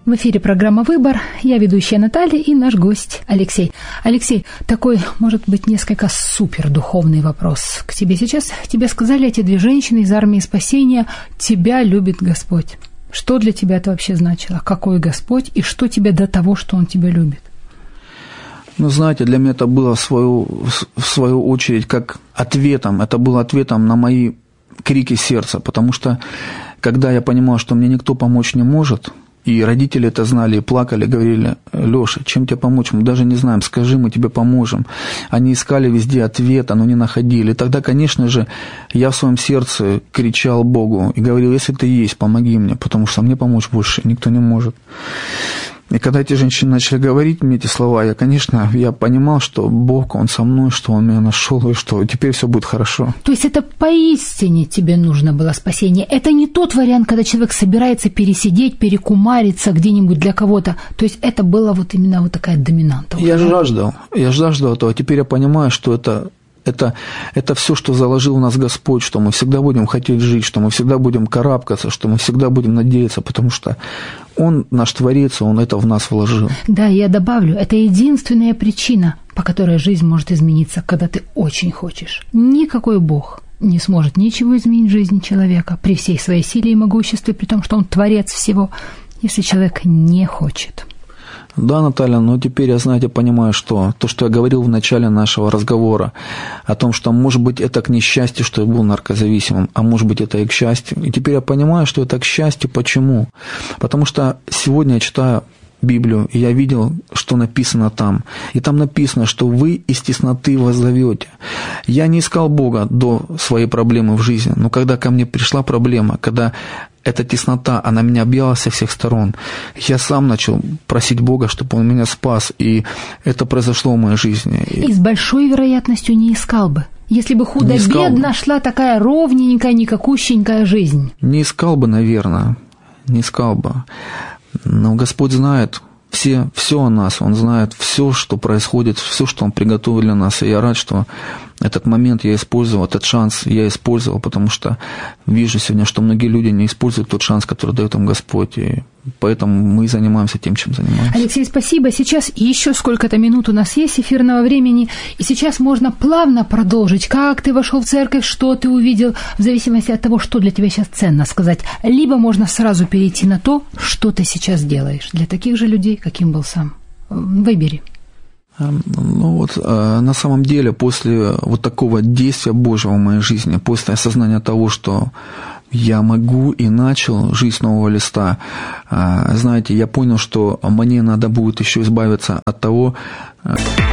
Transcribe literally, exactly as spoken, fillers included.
В эфире программа «Выбор». Я ведущая Наталья и наш гость Алексей. Алексей, такой, может быть, несколько супердуховный вопрос к тебе сейчас. Тебе сказали эти две женщины из армии спасения: «Тебя любит Господь». Что для тебя это вообще значило? Какой Господь и что тебе до того, что Он тебя любит? Ну, знаете, для меня это было в свою, в свою очередь как ответом. Это было ответом на мои крики сердца, потому что когда я понимал, что мне никто помочь не может, и родители это знали, и плакали, говорили: «Лёша, чем тебе помочь? Мы даже не знаем, скажи, мы тебе поможем». Они искали везде ответа, но не находили. И тогда, конечно же, я в своем сердце кричал Богу и говорил: «Если ты есть, помоги мне, потому что мне помочь больше никто не может». И когда эти женщины начали говорить мне эти слова, я, конечно, я понимал, что Бог, Он со мной, что Он меня нашел, и что теперь все будет хорошо. То есть это поистине тебе нужно было спасение. Это не тот вариант, когда человек собирается пересидеть, перекумариться где-нибудь для кого-то. То есть это было вот именно вот такая доминанта. Я жаждал, я жаждал этого. А теперь я понимаю, что это... Это, это все, что заложил в нас Господь, что мы всегда будем хотеть жить, что мы всегда будем карабкаться, что мы всегда будем надеяться, потому что Он наш Творец, Он это в нас вложил. Да, я добавлю, это единственная причина, по которой жизнь может измениться, когда ты очень хочешь. Никакой Бог не сможет ничего изменить в жизни человека при всей своей силе и могуществе, при том, что Он Творец всего, если человек не хочет. Да, Наталья, но теперь я, знаете, понимаю, что то, что я говорил в начале нашего разговора, о том, что, может быть, это к несчастью, что я был наркозависимым, а может быть, это и к счастью. И теперь я понимаю, что это к счастью. Почему? Потому что сегодня я читаю Библию, и я видел, что написано там. И там написано, что вы из тесноты воззовете. Я не искал Бога до своей проблемы в жизни, но когда ко мне пришла проблема, когда эта теснота, она меня объяла со всех сторон, я сам начал просить Бога, чтобы Он меня спас, и это произошло в моей жизни. И с большой вероятностью не искал бы. Если бы худо-бедно шла такая ровненькая, никакущенькая жизнь. Не искал бы, наверное, не искал бы. Но Господь знает все, все о нас, Он знает все, что происходит, все, что Он приготовил для нас. И я рад, что этот момент я использовал, этот шанс я использовал, потому что вижу сегодня, что многие люди не используют тот шанс, который дает им Господь. И поэтому мы занимаемся тем, чем занимаемся. Алексей, спасибо. Сейчас еще сколько-то минут у нас есть эфирного времени, и сейчас можно плавно продолжить. Как ты вошел в церковь, что ты увидел, в зависимости от того, что для тебя сейчас ценно сказать. Либо можно сразу перейти на то, что ты сейчас делаешь. Для таких же людей, каким был сам. Выбери. Ну вот, на самом деле, после вот такого действия Божьего в моей жизни, после осознания того, что я могу и начал жизнь с нового листа, знаете, я понял, что мне надо будет еще избавиться от того,